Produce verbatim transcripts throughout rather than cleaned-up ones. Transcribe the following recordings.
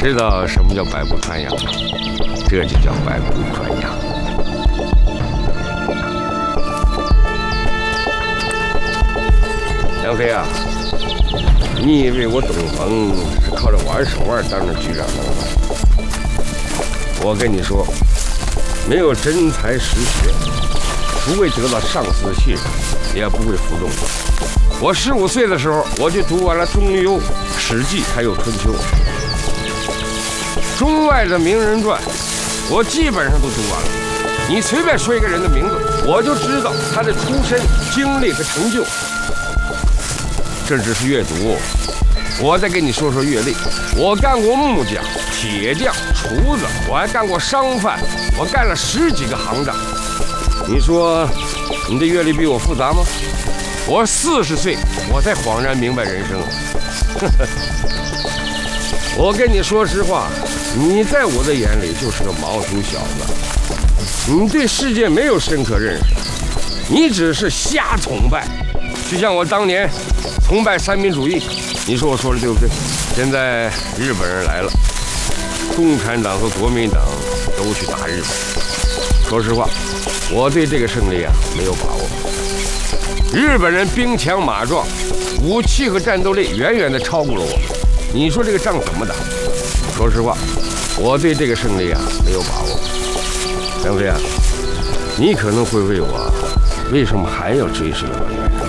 知道什么叫百步穿杨吗？这就叫百步穿杨。杨飞啊，你以为我东风是靠着玩手腕当着局长的吗？我跟你说，没有真才实学，不会得到上司的信任，也不会服众。我十五岁的时候，我就读完了《中庸》《史记》还有《春秋》。中外的名人传，我基本上都读完了。你随便说一个人的名字，我就知道他的出身、经历和成就。这只是阅读，我再跟你说说阅历。我干过木匠、铁匠、厨子，我还干过商贩，我干了十几个行当。你说你的阅历比我复杂吗？我四十岁，我才恍然明白人生。我跟你说实话，你在我的眼里就是个毛头小子，你对世界没有深刻认识，你只是瞎崇拜。就像我当年崇拜三民主义，你说我说的对不对？现在日本人来了，共产党和国民党都去打日本。说实话，我对这个胜利啊没有把握。日本人兵强马壮，武器和战斗力远远地超过了我们。你说这个仗怎么打？说实话，我对这个胜利啊没有把握。杨飞啊，你可能会问我，为什么还要追随我的人生？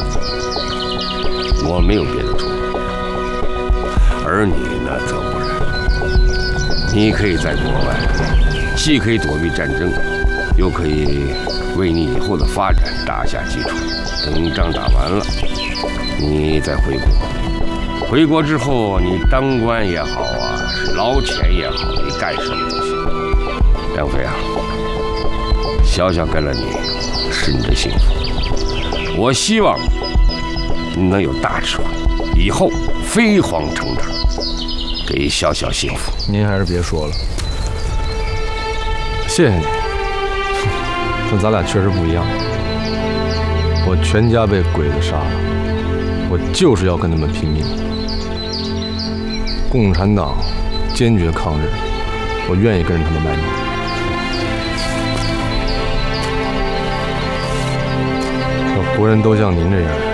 我没有别的主意，而你呢则不然。你可以在国外，既可以躲避战争，又可以为你以后的发展打下基础。等仗打完了，你再回国。回国之后，你当官也好啊，是捞钱也好，你干什么都行。杨飞啊，小小跟了你，是你的幸福。我希望你能有大智慧，以后飞黄腾达，给小小幸福。 您还是别说了，谢谢你。但咱俩确实不一样。我全家被鬼子杀了，我就是要跟他们拼命。共产党坚决抗日，我愿意跟着他们卖命。要国人都像您这样，